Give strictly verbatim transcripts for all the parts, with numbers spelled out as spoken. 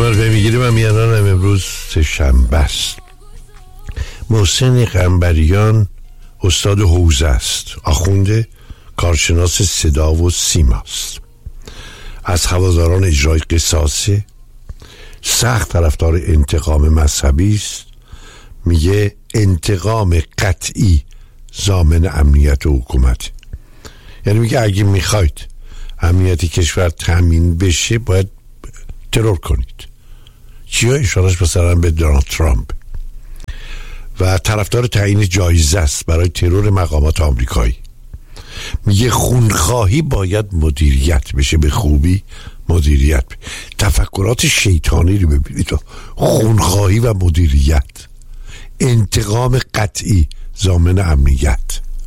معرفه میگیری و میانانم امروز شنبه است. محسن قنبریان استاد حوزه است، آخونده، کارشناس صدا و سیما است، از هواداران اجرای قصاصه، سخت طرفدار انتقام مذهبی است. میگه انتقام قطعی ضامن امنیت و حکومت، یعنی میگه اگه میخواید امنیت کشور تامین بشه باید ترور کنید. چیا؟ اشارش مثلا به دونالد ترامپ. و طرفدار تعیین جایزه است برای ترور مقامات آمریکایی. میگه خونخواهی باید مدیریت بشه، به خوبی مدیریت بشه. تفکرات شیطانی رو ببینید، خونخواهی و مدیریت، انتقام قطعی ضامن امنیت.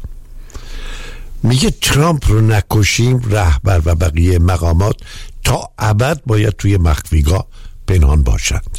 میگه ترامپ رو نکشیم، رهبر و بقیه مقامات تا ابد باید توی مخفیگاه پنهان باشند.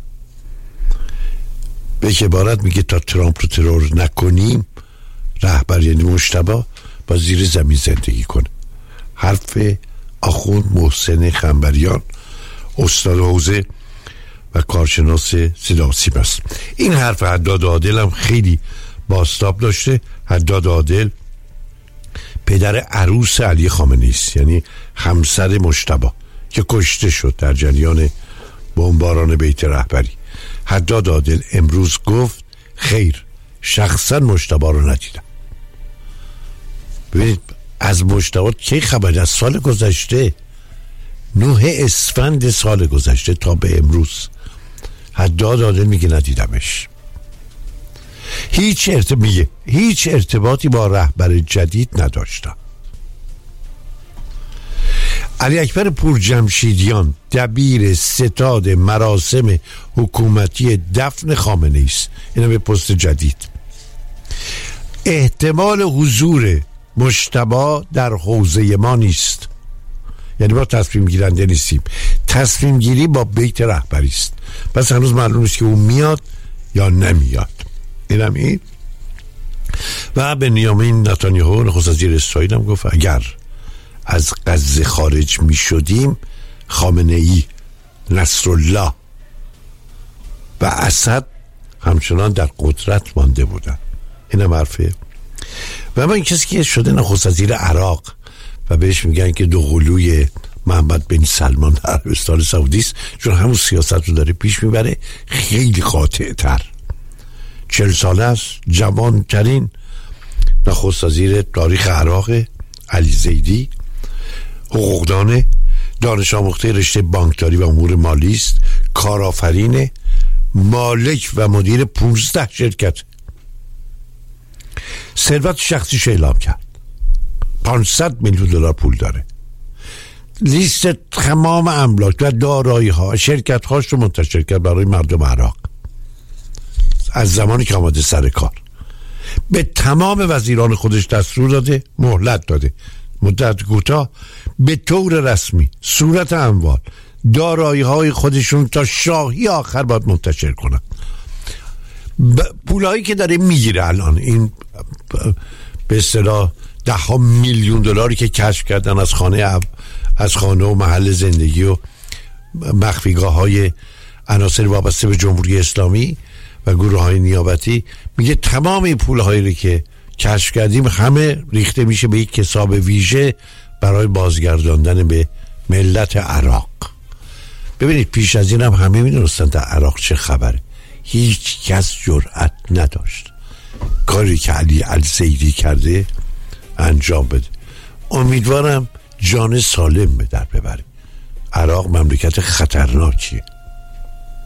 به که عبارت میگه تا ترامپ رو ترور نکنیم، رهبر یعنی مجتبی با زیر زمین زندگی کنه. حرف آخوند محسن قنبریان، استاد حوزه و کارشناس صدا و سیما است. این حرف حداد عادل هم خیلی بازتاب داشته. حداد عادل پدر عروس علی خامنه‌ای است، یعنی همسر مجتبی که کشته شد در جریان بمباران بیت رهبری. حداد عادل امروز گفت خیر، شخصا مجتبی رو ندیدم. ببینید از مجتبی کی خبر؟ از سال گذشته، نه اسفند سال گذشته تا به امروز حداد عادل میگه ندیدمش. هیچ ارتب... میگه هیچ ارتباطی با رهبر جدید نداشتم. علی اکبر پورجمشیدیان دبیر ستاد مراسم حکومتی دفن خامنه‌ای است. اینا به پست جدید. احتمال حضور مجتبی در حوزه ما نیست، یعنی ما تصمیم گیرنده نیستیم، تصمیم گیری با بیت رهبری است. پس هنوز معلوم نیست که اون میاد یا نمیاد. اینم این. و بنیامین نتانیاهو نخست وزیر اسرائیل هم گفت اگر از غزه خارج می شدیم، خامنه‌ای، نصرالله و اسد همچنان در قدرت مانده بودن. اینم حرفه. و اما این کسی که شده نخست وزیر عراق و بهش میگن که دو قلوی محمد بن سلمان در عربستان سعودی است، چون همون سیاست رو داره پیش میبره، خیلی قاطع تر. چهل ساله است، جوان ترین نخست وزیر تاریخ عراق. علی زیدی حقوقدانه، دانش آموخته رشته بانکداری و امور مالی است، کارآفرین، مالک و مدیر پانزده شرکت. ثروت شخصیش اعلام کرد، پانصد میلیون دلار پول داره. لیست تمام املاک و دارایی ها شرکت هاش رو منتشر کرد برای مردم عراق از زمانی که آمده سر کار. به تمام وزیران خودش دستور داده، مهلت داده، مدت کوتاه به طور رسمی صورت اموال، دارایی های خودشون تا شاهی آخر باید منتشر کنن. پولایی که داره میگیره الان، این به اصطلاح ده ها میلیون دلاری که کشف کردن از خانه از خانه و محل زندگی و مخفیگاه های عناصر وابسته به جمهوری اسلامی و گروه های نیابتی، میگه تمام این پول هایی که کشف کردیم همه ریخته میشه به یک حساب ویژه برای بازگرداندن به ملت عراق. ببینید پیش از این هم همه میدونستن در عراق چه خبره. هیچ کس جرأت نداشت کاری که علی الزیدی کرده انجام بده. امیدوارم جان سالم به در ببره. عراق مملکت خطرناکیه.